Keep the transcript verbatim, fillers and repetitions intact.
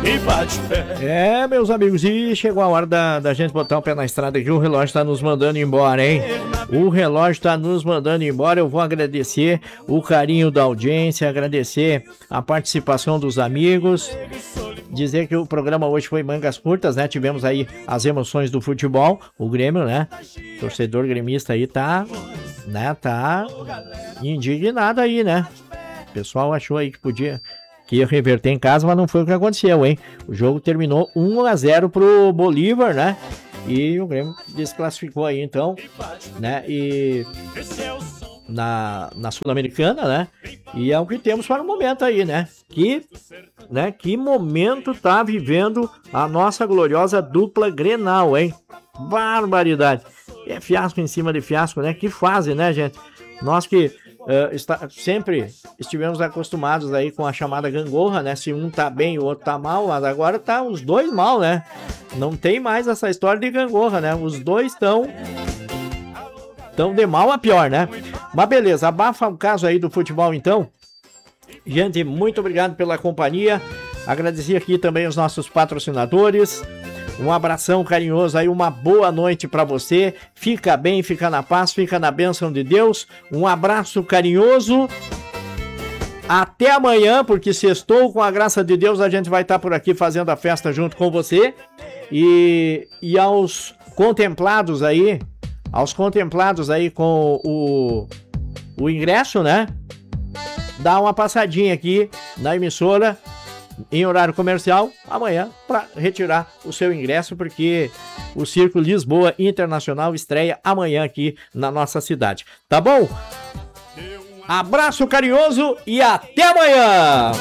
e bate pé. É, meus amigos, e chegou a hora da, da gente botar o pé na estrada aqui. O relógio tá nos mandando embora, hein? O relógio tá nos mandando embora. Eu vou agradecer o carinho da audiência, agradecer a participação dos amigos. Dizer que o programa hoje foi mangas curtas, né? Tivemos aí as emoções do futebol. O Grêmio, né? O torcedor gremista aí tá, né? Tá indignado aí, né? O pessoal achou aí que podia, que ia reverter em casa, mas não foi o que aconteceu, hein? O jogo terminou um a zero pro Bolívar, né? E o Grêmio desclassificou aí, então, né? E na, na Sul-Americana, né? E é o que temos para o momento aí, né? Que, né? Que momento tá vivendo a nossa gloriosa dupla Grenal, hein? Barbaridade! É fiasco em cima de fiasco, né? Que fase, né, gente? Nós que uh, está, sempre estivemos acostumados aí com a chamada gangorra, né? Se um tá bem e o outro tá mal, mas agora tá os dois mal, né? Não tem mais essa história de gangorra, né? Os dois estão tão de mal a pior, né? Mas beleza, abafa o caso aí do futebol então. Gente, muito obrigado pela companhia. Agradecer aqui também os nossos patrocinadores. Um abração carinhoso aí, uma boa noite pra você. Fica bem, fica na paz, fica na bênção de Deus. Um abraço carinhoso. Até amanhã, porque sextou, com a graça de Deus, a gente vai estar por aqui fazendo a festa junto com você. E, e aos contemplados aí, aos contemplados aí com o, o ingresso, né? Dá uma passadinha aqui na emissora em horário comercial amanhã para retirar o seu ingresso, porque o Circo Lisboa Internacional estreia amanhã aqui na nossa cidade. Tá bom? Abraço carinhoso e até amanhã!